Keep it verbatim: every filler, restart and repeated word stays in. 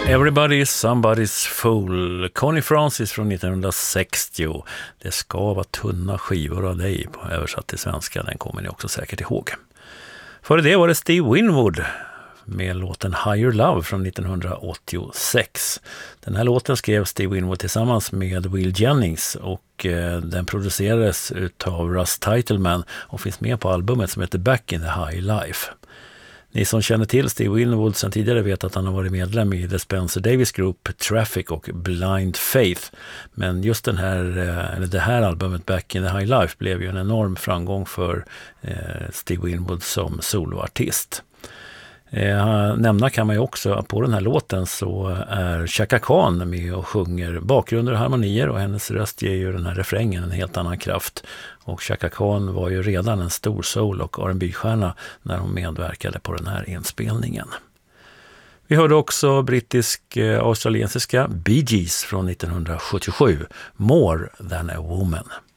Everybody is somebody's fool. Connie Francis från nittonhundrasextio. Det ska vara tunna skivor av dig, på översatt till svenska. Den kommer ni också säkert ihåg. Före det var det Steve Winwood med låten Higher Love från nittonhundraåttiosex. Den här låten skrev Steve Winwood tillsammans med Will Jennings och eh, den producerades utav Russ Titelman och finns med på albumet som heter Back in the High Life. Ni som känner till Steve Winwood sedan tidigare vet att han har varit medlem i The Spencer Davis Group, Traffic och Blind Faith. Men just den här, eller det här albumet Back in the High Life blev ju en enorm framgång för eh, Steve Winwood som soloartist. Eh, nämna kan man ju också att på den här låten så är Chaka Khan med och sjunger bakgrunder och harmonier, och hennes röst ger ju den här refrängen en helt annan kraft. Och Chaka Khan var ju redan en stor soul- och R and B-stjärna när hon medverkade på den här inspelningen. Vi hörde också brittisk-australiensiska Bee Gees från nittonhundrasjuttiosju, More than a woman.